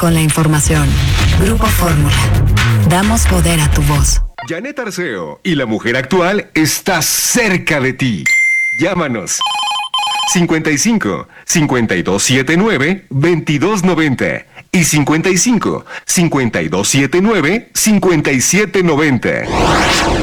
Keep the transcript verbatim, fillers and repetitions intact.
con la información. Grupo Fórmula. Damos poder a tu voz. Janet Arceo y la mujer actual está cerca de ti. Llámanos. cincuenta y cinco, cincuenta y dos setenta y nueve, veintidós noventa y cincuenta y cinco, cincuenta y dos setenta y nueve, cincuenta y siete noventa.